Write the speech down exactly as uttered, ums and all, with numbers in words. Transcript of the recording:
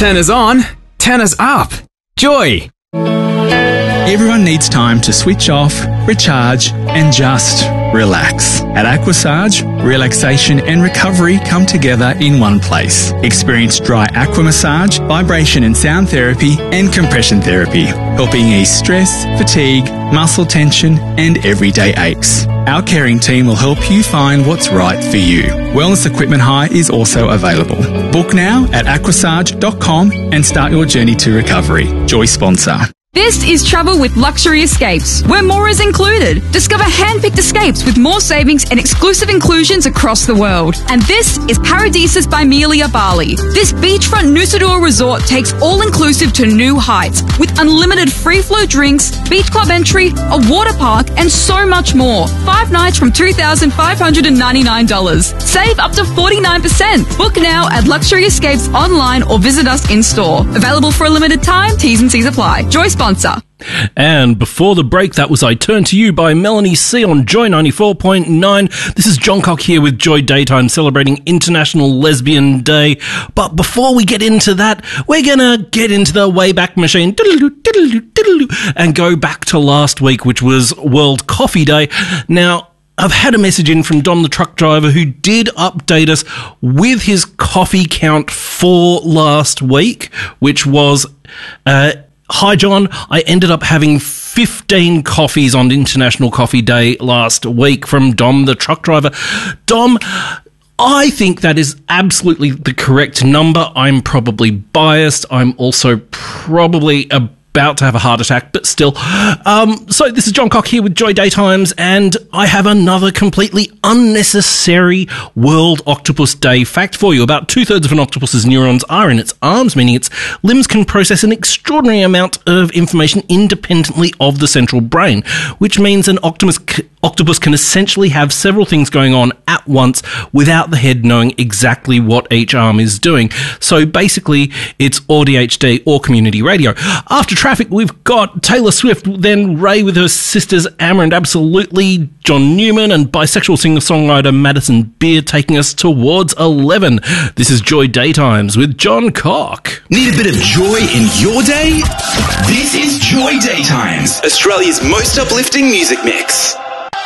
Tenors on, tenors up. Joy. Everyone needs time to switch off, recharge, and just relax. At Aquasage, relaxation and recovery come together in one place. Experience dry aqua massage, vibration and sound therapy, and compression therapy, helping ease stress, fatigue, muscle tension, and everyday aches. Our caring team will help you find what's right for you. Wellness equipment hire is also available. Book now at aquasage dot com and start your journey to recovery. Joy sponsor. This is Travel with Luxury Escapes, where more is included. Discover hand-picked escapes with more savings and exclusive inclusions across the world. And this is Paradisus by Melia Bali. This beachfront Nusa Dua resort takes all-inclusive to new heights, with unlimited free-flow drinks, beach club entry, a water park, and so much more. Five nights from two thousand five hundred ninety-nine dollars. Save up to forty-nine percent. Book now at Luxury Escapes online or visit us in-store. Available for a limited time. T's and C's apply. Joy sponsor. And before the break, that was I Turn to You by Melanie C on Joy ninety-four point nine. This is John Cock here with Joy Daytime, celebrating International Lesbian Day. But before we get into that, we're gonna get into the Wayback Machine and go back to last week, which was World Coffee Day. Now, I've had a message in from Dom the truck driver, who did update us with his coffee count for last week, which was... Uh, Hi, John. I ended up having fifteen coffees on International Coffee Day last week, from Dom, the truck driver. Dom, I think that is absolutely the correct number. I'm probably biased. I'm also probably a about to have a heart attack, but still. Um, so this is John Cock here with Joy Daytimes, and I have another completely unnecessary World Octopus Day fact for you. About two-thirds of an octopus's neurons are in its arms, meaning its limbs can process an extraordinary amount of information independently of the central brain, which means an octopus, octopus can essentially have several things going on at once without the head knowing exactly what each arm is doing. So basically, it's A D H D or community radio. After traffic, we've got Taylor Swift, then Ray with her sisters Amber and Absolutely, John Newman and bisexual singer-songwriter Madison Beer taking us towards eleven. This is Joy Daytimes with John Cock. Need a bit of joy in your day? This is Joy Daytimes, Australia's most uplifting music mix.